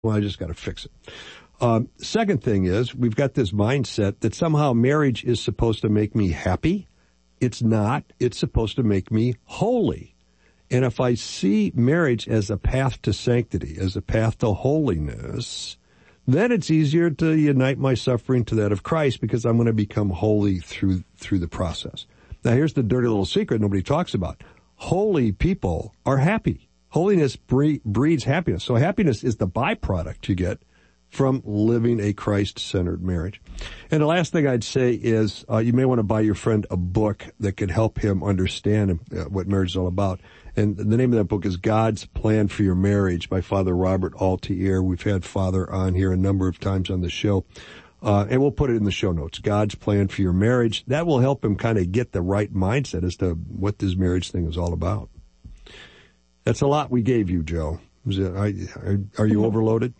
Well, I just got to fix it. Second thing is, we've got this mindset that somehow marriage is supposed to make me happy. It's not. It's supposed to make me holy. And if I see marriage as a path to sanctity, as a path to holiness, then it's easier to unite my suffering to that of Christ, because I'm going to become holy through the process. Now, here's the dirty little secret nobody talks about. Holy people are happy. Holiness breeds happiness. So happiness is the byproduct you get from living a Christ-centered marriage. And the last thing I'd say is you may want to buy your friend a book that could help him understand what marriage is all about. And the name of that book is God's Plan for Your Marriage by Father Robert Altier. We've had Father on here a number of times on the show. And we'll put it in the show notes. God's Plan for Your Marriage. That will help him kind of get the right mindset as to what this marriage thing is all about. That's a lot we gave you, Joe. Are you overloaded?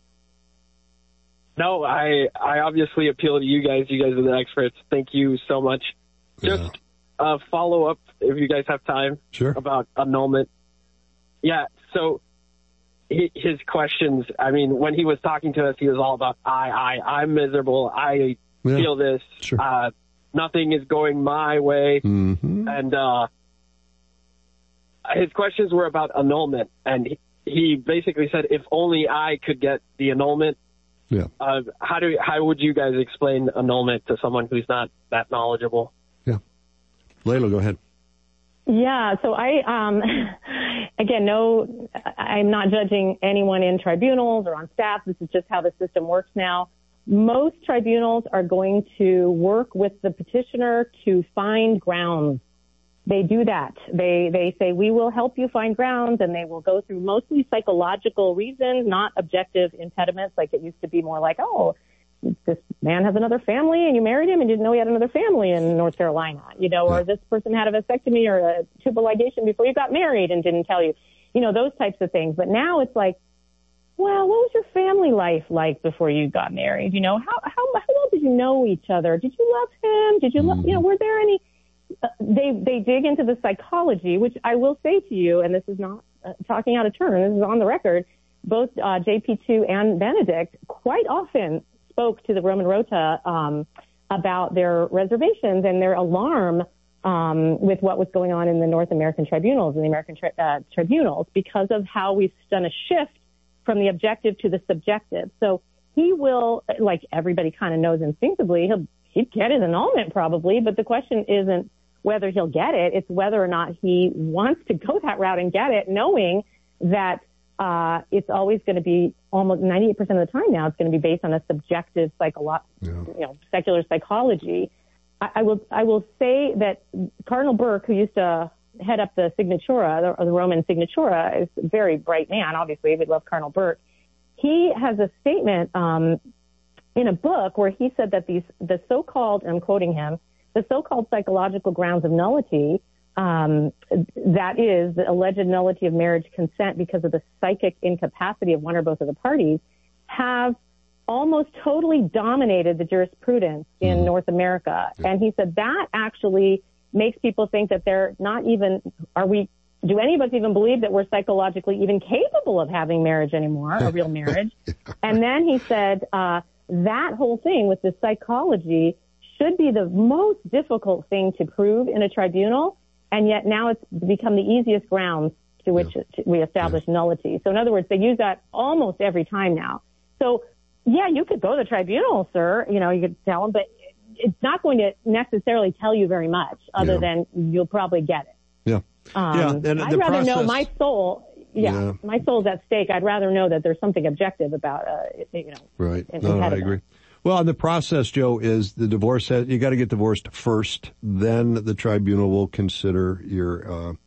No, I obviously appeal to you guys. You guys are the experts. Thank you so much. Just a follow-up, if you guys have time. Sure. About annulment. Yeah, so his questions, I mean, when he was talking to us, he was all about, I'm miserable. I feel this. Sure. Nothing is going my way. Mm-hmm. And his questions were about annulment. And he basically said, if only I could get the annulment. Yeah. How would you guys explain annulment to someone who's not that knowledgeable? Yeah. Layla, go ahead. Yeah. So again, I'm not judging anyone in tribunals or on staff. This is just how the system works now. Most tribunals are going to work with the petitioner to find grounds. They do that. They say, we will help you find grounds, and they will go through mostly psychological reasons, not objective impediments, like it used to be more like, oh, this man has another family and you married him and didn't know he had another family in North Carolina, or this person had a vasectomy or a tubal ligation before you got married and didn't tell you, those types of things. But now it's like, well, what was your family life like before you got married? How well did you know each other? Did you love him? Did you love, were there any, they dig into the psychology, which I will say to you, and this is not talking out of turn, this is on the record, both JP2 and Benedict quite often spoke to the Roman Rota about their reservations and their alarm with what was going on in the North American tribunals and the American tribunals, because of how we've done a shift from the objective to the subjective. So he will, like everybody kind of knows instinctively, he'd get his annulment probably, but the question isn't whether he'll get it, it's whether or not he wants to go that route and get it, knowing that it's always going to be almost 98% of the time now, it's going to be based on a subjective secular psychology. I will say that Cardinal Burke, who used to head up the Signatura, the Roman Signatura, is a very bright man. Obviously, we love Cardinal Burke. He has a statement in a book where he said that the so-called, and I'm quoting him, the so-called psychological grounds of nullity, that is the alleged nullity of marriage consent because of the psychic incapacity of one or both of the parties, have almost totally dominated the jurisprudence in North America. And he said that actually makes people think that they're not even, do any of us even believe that we're psychologically even capable of having marriage anymore, a real marriage? And then he said, that whole thing with the psychology should be the most difficult thing to prove in a tribunal, and yet now it's become the easiest grounds to which we establish nullity. So in other words, they use that almost every time now. So yeah, you could go to the tribunal, sir, you could tell them, but it's not going to necessarily tell you very much other than you'll probably get it. Yeah. And I'd rather know my soul. Yeah, my soul's at stake. I'd rather know that there's something objective about, Right. No, I agree. Well, and the process, Joe, is the divorce. You got to get divorced first. Then the tribunal will consider your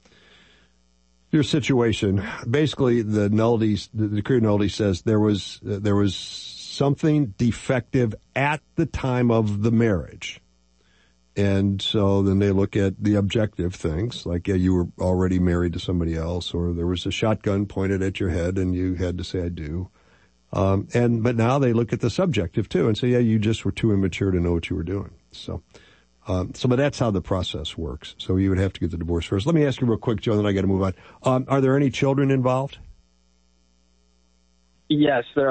situation. Basically, the decree of nullity says there was something defective at the time of the marriage. And so then they look at the objective things, like, you were already married to somebody else, or there was a shotgun pointed at your head and you had to say, I do. But now they look at the subjective too and say, you just were too immature to know what you were doing. But that's how the process works. So you would have to get the divorce first. Let me ask you real quick, Joe, then I got to move on. Are there any children involved? Yes, there